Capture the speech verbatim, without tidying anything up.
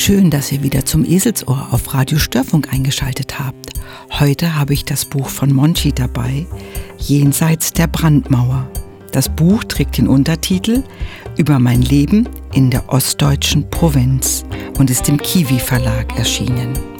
Schön, dass ihr wieder zum Eselsohr auf Radio Störfunk eingeschaltet habt. Heute habe ich das Buch von Monchi dabei, Jenseits der Brandmauer. Das Buch trägt den Untertitel Über mein Leben in der ostdeutschen Provinz und ist im Kiwi Verlag erschienen.